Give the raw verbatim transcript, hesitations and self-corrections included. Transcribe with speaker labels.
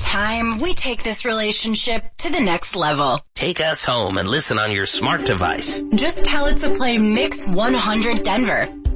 Speaker 1: time, we take this relationship to the next level.
Speaker 2: Take us home and listen on your smart device.
Speaker 1: Just tell it to play Mix one hundred Denver.